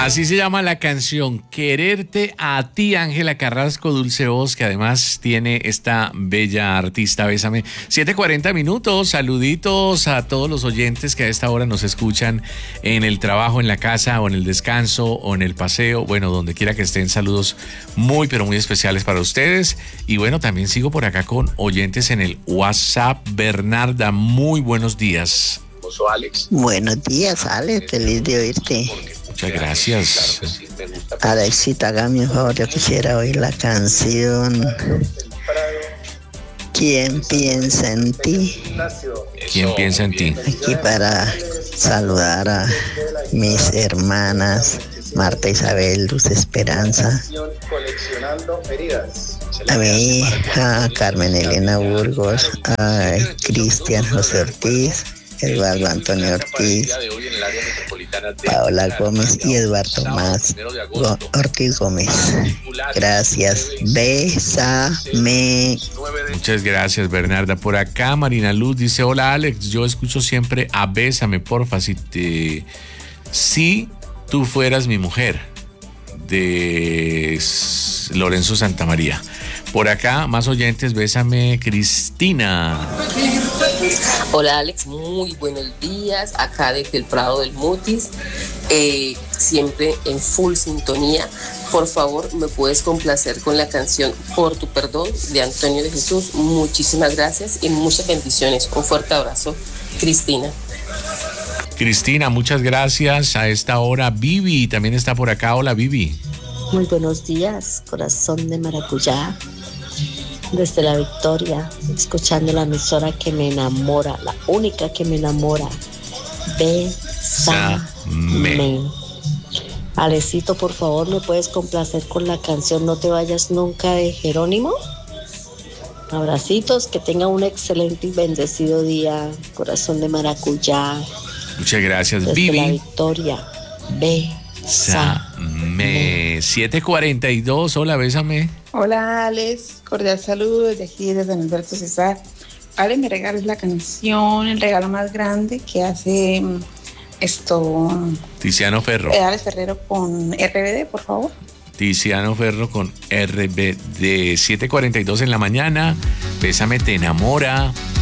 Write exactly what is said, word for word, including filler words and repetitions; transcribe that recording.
Así se llama la canción, Quererte a ti, Ángela Carrasco, dulce voz, que además tiene esta bella artista. Bésame. siete cuarenta minutos, saluditos a todos los oyentes que a esta hora nos escuchan en el trabajo, en la casa, o en el descanso, o en el paseo, bueno, donde quiera que estén, saludos muy, pero muy especiales para ustedes. Y bueno, también sigo por acá con oyentes en el WhatsApp. Bernarda, muy buenos días. Alex. Buenos días, Alex, feliz de oírte. Muchas gracias. Alexita, hágame un favor, yo quisiera oír la canción ¿Quién piensa en ti? ¿Quién piensa en ti? Aquí para saludar a mis hermanas Marta Isabel, Luz Esperanza, a mi hija Carmen Elena Burgos, a Cristian José Ortiz, Eduardo Antonio Ortiz, Paola Gómez y Eduardo Más Ortiz Gómez. Gracias. Bésame. Muchas gracias, Bernarda. Por acá Marina Luz dice: hola Alex, yo escucho siempre a Bésame, porfa, si te... si tú fueras mi mujer, de Lorenzo Santamaría. Por acá, más oyentes, Bésame, Cristina. Hola Alex, muy buenos días, acá desde el Prado del Mutis, eh, siempre en full sintonía. Por favor, me puedes complacer con la canción Por tu perdón de Antonio de Jesús. Muchísimas gracias y muchas bendiciones. Un fuerte abrazo, Cristina. Cristina, muchas gracias. A esta hora, Vivi también está por acá. Hola, Vivi. Muy buenos días, corazón de maracuyá. Desde la Victoria, escuchando la emisora que me enamora, la única que me enamora. Bésame. Alecito, por favor, ¿me puedes complacer con la canción No te vayas nunca de Jerónimo? Abracitos, que tenga un excelente y bendecido día, corazón de maracuyá. Muchas gracias, desde Vivi. la Victoria. Bésame. siete cuarenta y dos, hola, Bésame. Hola Alex, cordial saludo desde aquí, desde Alberto César. Alex, me regalas la canción, el regalo más grande que hace esto... Tiziano Ferro. Eh, Alex Ferrero con R B D, por favor. Tiziano Ferro con R B D. siete cuarenta y dos en la mañana. Bésame, te enamora.